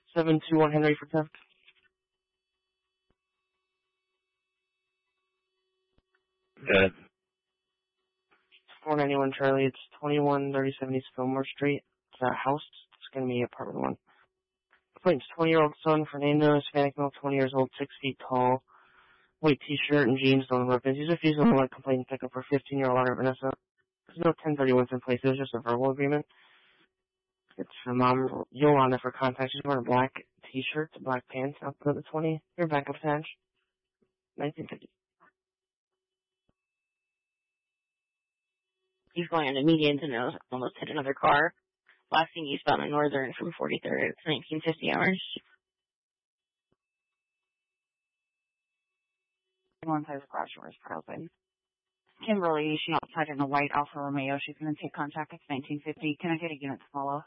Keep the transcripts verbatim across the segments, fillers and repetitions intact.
seven two one Henry for theft. Good. four ninety-one Charlie, it's twenty-one thirty-seven East Fillmore Street. It's a house. It's going to be apartment one. Complaints, twenty-year-old son, Fernando, Hispanic male, twenty years old, six feet tall, white t-shirt and jeans, don't weapons. He's refusing to let complaint and pick up for fifteen-year-old daughter, Vanessa. There's no ten thirty-ones in place. It was just a verbal agreement. It's for mom, Yolanda, for contact. She's wearing a black t-shirt, black pants, up to the twenty. Your backup attached. nineteen fifty. He's going on the median to know almost hit another car. Last seen eastbound on Northern from forty-third. It's nineteen fifty hours. One side of the garage door is open. Kimberly, she outside in a white Alfa Romeo. She's going to take contact. It's nineteen fifty. Can I get a unit to follow?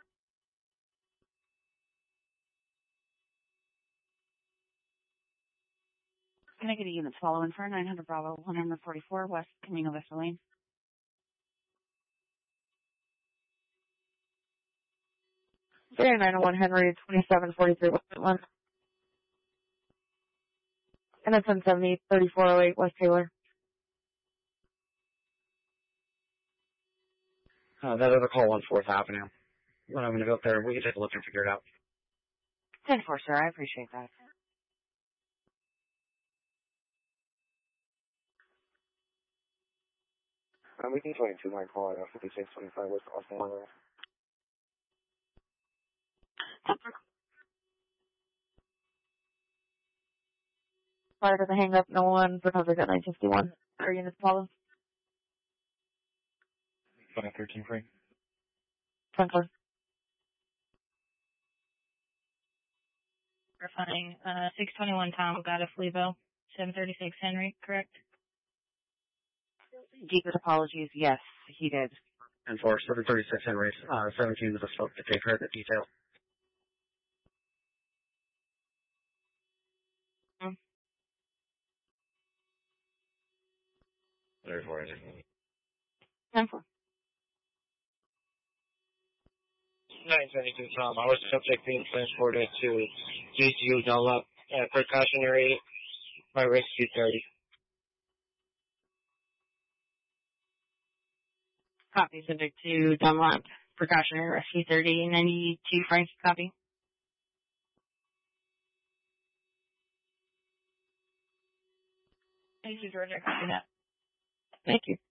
Can I get a unit to follow in for nine hundred Bravo, one forty-four West Camino Vista Lane? Okay, nine oh one Henry, twenty-seven forty-three West Midland. And it's on seventy, thirty-four oh eight West Taylor. Uh, that other call on fourth Avenue. When I'm going to go up there, we can take a look and figure it out. ten four, sir. I appreciate that. Um, we can twenty-two line call at fifty-six twenty-five West Austin Highway. Prior to the hang up, no one for coverage at nine fifty-one. Are units follow? five thirteen free. Franklin. Verifying, uh, six twenty-one Tom, got a Flevo, seven thirty-six Henry, correct? Deepest apologies. Yes, he did. And for seven thirty-six Henry, uh, seventeen with a spoke to take her the detail. Hmm. thirty-four, ten four. nine seventy-two Tom, I was subject being transported to G C U Dunlop uh, precautionary by rescue thirty. Copy, subject to Dunlop, precautionary rescue thirty ninety-two Frank, copy. Thank you, Georgia, copy that. Thank you.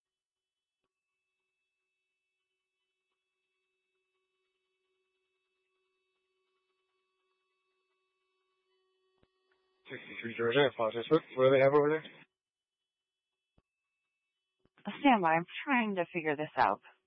sixty-three Georgia, I apologize. What, what do they have over there? Stand by. I'm trying to figure this out.